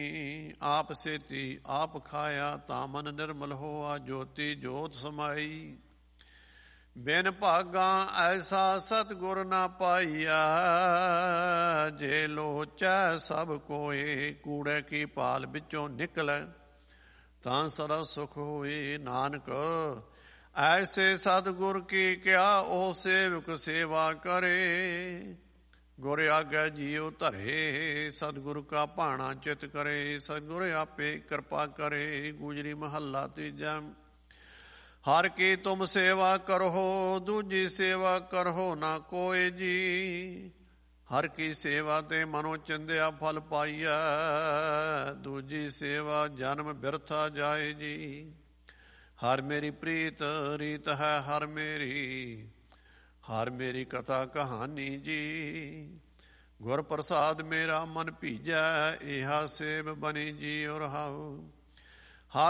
ਆਪ ਸੇਤੀ ਆਪ ਖਾਇਆ, ਤਾਂ ਮਨ ਨਿਰਮਲ ਹੋਆ, ਜੋਤੀ ਜੋਤ ਸਮਾਈ। ਬਿਨ ਭਾਗਾਂ ਐਸਾ ਸਤਿਗੁਰ ਨਾ ਪਾਈਆ, ਜੇ ਲੋਚੈ ਸਭ ਕੋਏ। ਕੂੜੇ ਕੀ ਭਾਲ ਵਿੱਚੋਂ ਨਿਕਲੈ, ਤਾਂ ਸਦਾ ਸੁਖ ਹੋਏ। ਨਾਨਕ ਐਸੇ ਸਤਿਗੁਰ ਕੀ ਕਿਆ, ਉਹ ਸੇਵਕ ਸੇਵਾ ਕਰੇ। ਗੁਰ ਆਗੈ ਜੀਉ ਧਰੇ, ਸਤਿਗੁਰ ਕਾ ਭਾਣਾ ਚਿਤ ਕਰੇ। ਸਤਿਗੁਰ ਆਪੇ ਕਿਰਪਾ ਕਰੇ। ਗੁਜਰੀ ਮਹੱਲਾ ਤੀਜਾ। ਹਰ ਕੀ ਤੁਮ ਸੇਵਾ ਕਰਹੁ, ਦੂਜੀ ਸੇਵਾ ਕਰਹੁ ਨਾ ਕੋਇ ਜੀ। ਹਰ ਕੀ ਸੇਵਾ ਤੇ ਮਨੋ ਚਿੰਦਿਆ ਫਲ ਪਾਈਐ, ਦੂਜੀ ਸੇਵਾ ਜਨਮ ਬਿਰਥਾ ਜਾਏ ਜੀ। ਹਰ ਮੇਰੀ ਪ੍ਰੀਤ ਰੀਤ ਹੈ ਹਰ ਮੇਰੀ, ਹਰ ਮੇਰੀ ਕਥਾ ਕਹਾਣੀ ਜੀ। ਗੁਰ ਪ੍ਰਸਾਦ ਮੇਰਾ ਮਨ ਭੀਜੈ, ਇਹਾ ਸੇਵ ਬਣੀ ਜੀ। ਔਰ ਹਾਉ